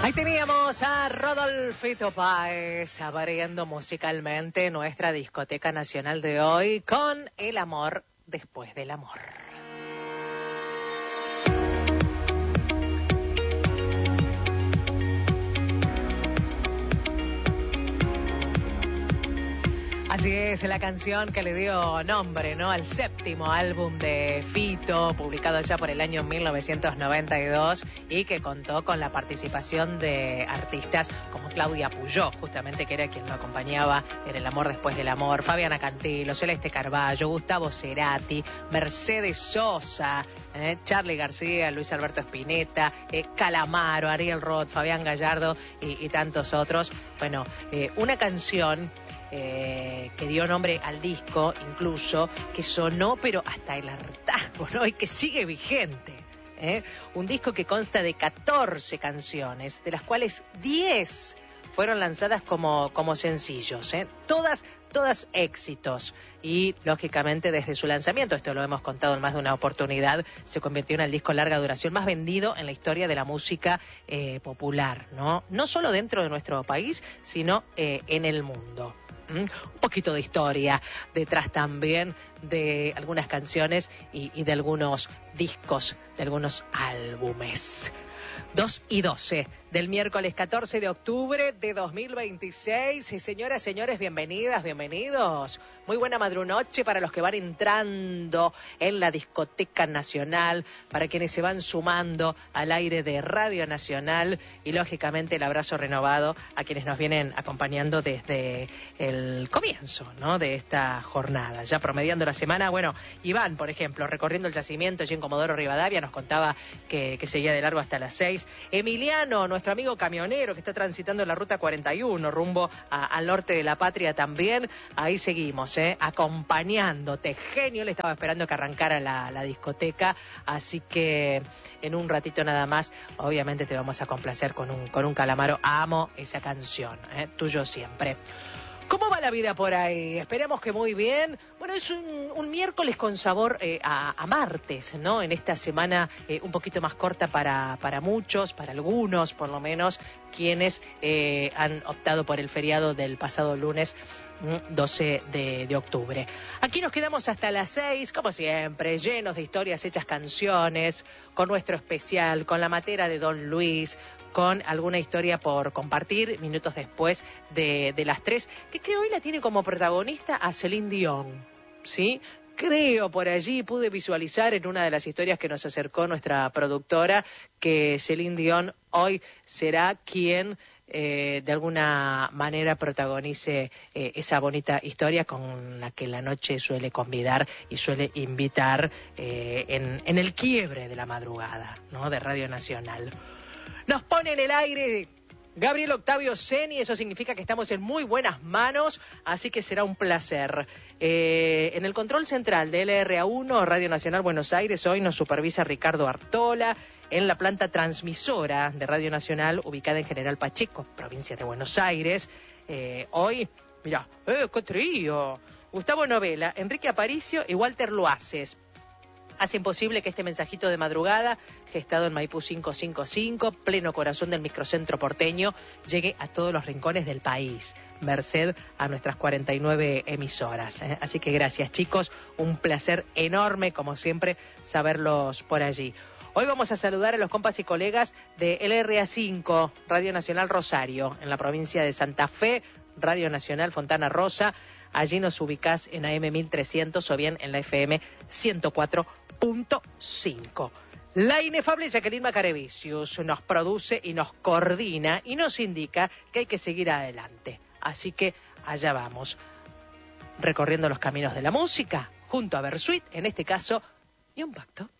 Ahí teníamos a Rodolfito Páez abriendo musicalmente nuestra discoteca nacional de hoy con El amor después del amor. Así es, la canción que le dio nombre, ¿no?, al séptimo álbum de Fito, publicado ya por el año 1992 y que contó con la participación de artistas como Claudia Puyó, justamente, que era quien lo acompañaba en El amor después del amor, Fabiana Cantilo, Celeste Carballo, Gustavo Cerati, Mercedes Sosa, Charly García, Luis Alberto Spinetta, Calamaro, Ariel Roth, Fabián Gallardo y tantos otros. Bueno, una canción que dio nombre al disco, incluso, que sonó pero hasta el hartazgo, ¿no?, y que sigue vigente. Un disco que consta de 14 canciones, de las cuales 10 fueron lanzadas como sencillos, todas éxitos. Y, lógicamente, desde su lanzamiento, esto lo hemos contado en más de una oportunidad, se convirtió en el disco larga duración más vendido en la historia de la música popular, ¿no? No solo dentro de nuestro país, sino en el mundo. Un poquito de historia detrás también de algunas canciones y de algunos discos, de algunos álbumes. 2:12 del miércoles 14 de octubre de 2026. Y señoras, señores, bienvenidas, bienvenidos. Muy buena madrunoche para los que van entrando en la discoteca nacional, para quienes se van sumando al aire de Radio Nacional y, lógicamente, el abrazo renovado a quienes nos vienen acompañando desde el comienzo, ¿no?, de esta jornada. Ya promediando la semana, bueno, Iván, por ejemplo, recorriendo el yacimiento allí en Comodoro Rivadavia, nos contaba que seguía de largo hasta las 6. Emiliano, nuestro amigo camionero que está transitando la ruta 41 rumbo al norte de la patria también, ahí seguimos, acompañándote. Genio, le estaba esperando que arrancara la discoteca, así que en un ratito nada más, obviamente te vamos a complacer con un Calamaro. Amo esa canción, tuyo siempre. ¿Cómo va la vida por ahí? Esperemos que muy bien. Bueno, es un miércoles con sabor a martes, ¿no? En esta semana un poquito más corta para muchos, para algunos por lo menos, quienes han optado por el feriado del pasado lunes 12 de octubre. Aquí nos quedamos hasta las 6, como siempre, llenos de historias hechas canciones, con nuestro especial, con la matera de Don Luis, con alguna historia por compartir minutos después de las 3, que creo hoy la tiene como protagonista a Celine Dion, ¿sí? Creo por allí pude visualizar en una de las historias que nos acercó nuestra productora que Celine Dion hoy será quien de alguna manera protagonice esa bonita historia con la que la noche suele convidar y suele invitar en el quiebre de la madrugada, ¿no?, de Radio Nacional. Nos pone en el aire Gabriel Octavio Seni, eso significa que estamos en muy buenas manos, así que será un placer. En el control central de LRA1, Radio Nacional Buenos Aires, hoy nos supervisa Ricardo Artola, en la planta transmisora de Radio Nacional, ubicada en General Pacheco, provincia de Buenos Aires. Hoy, mirá, qué trío. Gustavo Novela, Enrique Aparicio y Walter Loaces hacen posible que este mensajito de madrugada, gestado en Maipú 555, pleno corazón del microcentro porteño, llegue a todos los rincones del país, merced a nuestras 49 emisoras. Así que gracias, chicos, un placer enorme, como siempre, saberlos por allí. Hoy vamos a saludar a los compas y colegas de LRA5, Radio Nacional Rosario, en la provincia de Santa Fe, Radio Nacional Fontana Rosa. Allí nos ubicás en AM 1300 o bien en la FM 104.5. La inefable Jacqueline Macarevicius nos produce y nos coordina y nos indica que hay que seguir adelante. Así que allá vamos, recorriendo los caminos de la música, junto a Versuit, en este caso, y un pacto.